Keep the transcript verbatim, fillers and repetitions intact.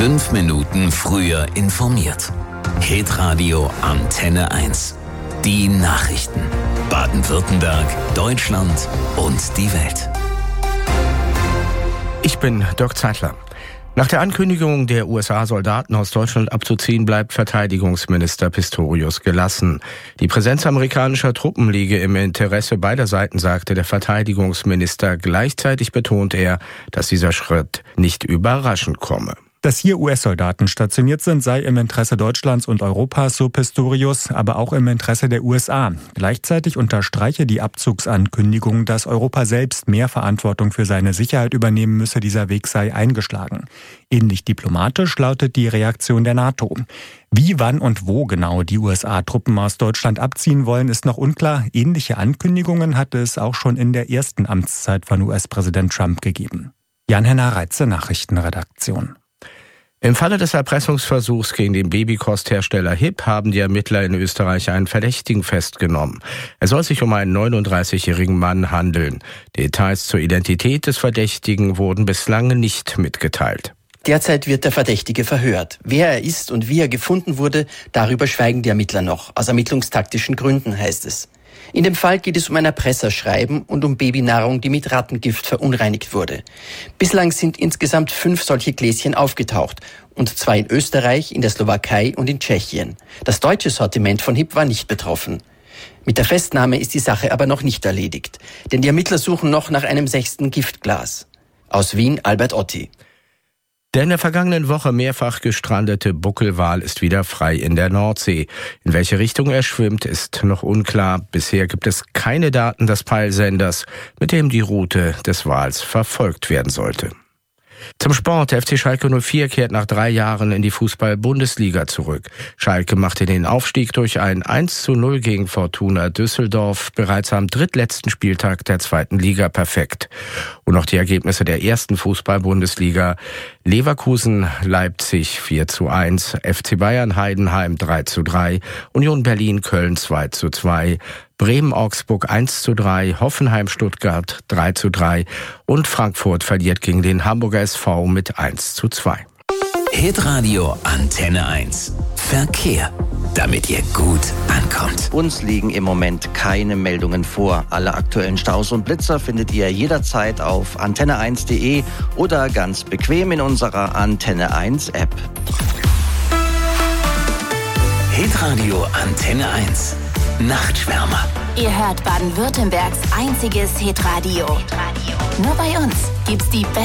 Fünf Minuten früher informiert. Hitradio Antenne eins. Die Nachrichten. Baden-Württemberg, Deutschland und die Welt. Ich bin Dirk Zeitler. Nach der Ankündigung der U S A, Soldaten aus Deutschland abzuziehen, bleibt Verteidigungsminister Pistorius gelassen. Die Präsenz amerikanischer Truppen liege im Interesse beider Seiten, sagte der Verteidigungsminister. Gleichzeitig betont er, dass dieser Schritt nicht überraschend komme. Dass hier U S-Soldaten stationiert sind, sei im Interesse Deutschlands und Europas, so Pistorius, aber auch im Interesse der U S A. Gleichzeitig unterstreiche die Abzugsankündigung, dass Europa selbst mehr Verantwortung für seine Sicherheit übernehmen müsse. Dieser Weg sei eingeschlagen. Ähnlich diplomatisch lautet die Reaktion der NATO. Wie, wann und wo genau die U S A-Truppen aus Deutschland abziehen wollen, ist noch unklar. Ähnliche Ankündigungen hatte es auch schon in der ersten Amtszeit von U S-Präsident Trump gegeben. Jan-Henner Reitze, Nachrichtenredaktion. Im Falle des Erpressungsversuchs gegen den Babykosthersteller H I P haben die Ermittler in Österreich einen Verdächtigen festgenommen. Es soll sich um einen neununddreißigjährigen Mann handeln. Details zur Identität des Verdächtigen wurden bislang nicht mitgeteilt. Derzeit wird der Verdächtige verhört. Wer er ist und wie er gefunden wurde, darüber schweigen die Ermittler noch. Aus ermittlungstaktischen Gründen, heißt es. In dem Fall geht es um ein Erpresserschreiben und um Babynahrung, die mit Rattengift verunreinigt wurde. Bislang sind insgesamt fünf solche Gläschen aufgetaucht, und zwar in Österreich, in der Slowakei und in Tschechien. Das deutsche Sortiment von H I P war nicht betroffen. Mit der Festnahme ist die Sache aber noch nicht erledigt, denn die Ermittler suchen noch nach einem sechsten Giftglas. Aus Wien, Albert Otti. Der in der vergangenen Woche mehrfach gestrandete Buckelwal ist wieder frei in der Nordsee. In welche Richtung er schwimmt, ist noch unklar. Bisher gibt es keine Daten des Peilsenders, mit dem die Route des Wals verfolgt werden sollte. Zum Sport. Der F C Schalke null vier kehrt nach drei Jahren in die Fußball-Bundesliga zurück. Schalke machte den Aufstieg durch ein eins zu null gegen Fortuna Düsseldorf bereits am drittletzten Spieltag der zweiten Liga perfekt. Und noch die Ergebnisse der ersten Fußball-Bundesliga. Leverkusen, Leipzig vier zu eins, F C Bayern Heidenheim drei zu drei, Union Berlin Köln zwei zu zwei, Bremen Augsburg eins zu drei, Hoffenheim Stuttgart drei zu drei und Frankfurt verliert gegen den Hamburger S V mit eins zu zwei. Hitradio Antenne eins. Verkehr, damit ihr gut ankommt. Uns liegen im Moment keine Meldungen vor. Alle aktuellen Staus und Blitzer findet ihr jederzeit auf antenne eins punkt de oder ganz bequem in unserer Antenne eins App. Hitradio Antenne eins. Nachtschwärmer. Ihr hört Baden-Württembergs einziges Hitradio. Hitradio. Nur bei uns gibt's die